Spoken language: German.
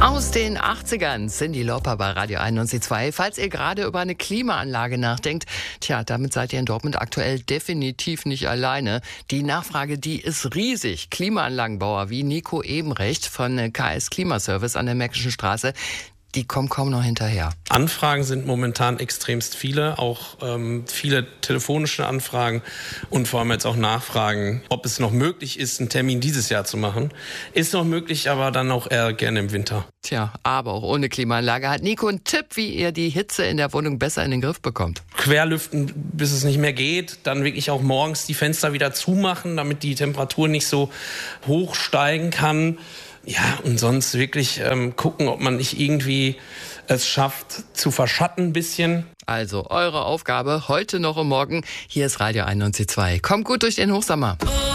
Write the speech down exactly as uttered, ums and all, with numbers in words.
Aus den achtzigern, Cyndi Lauper bei Radio einundneunzig Komma zwei. Falls ihr gerade über eine Klimaanlage nachdenkt, tja, damit seid ihr in Dortmund aktuell definitiv nicht alleine. Die Nachfrage, die ist riesig. Klimaanlagenbauer wie Nico Ebenrecht von K S Klimaservice an der Märkischen Straße, die kommen kaum noch hinterher. Anfragen sind momentan extremst viele, auch ähm, viele telefonische Anfragen und vor allem jetzt auch Nachfragen, ob es noch möglich ist, einen Termin dieses Jahr zu machen. Ist noch möglich, aber dann auch eher gerne im Winter. Tja, aber auch ohne Klimaanlage hat Nico einen Tipp, wie ihr die Hitze in der Wohnung besser in den Griff bekommt. Querlüften, bis es nicht mehr geht, dann wirklich auch morgens die Fenster wieder zumachen, damit die Temperatur nicht so hoch steigen kann. Ja, und sonst wirklich ähm, gucken, ob man nicht irgendwie es schafft, zu verschatten ein bisschen. Also eure Aufgabe heute noch und morgen. Hier ist Radio einundneunzig Komma zwei. Kommt gut durch den Hochsommer.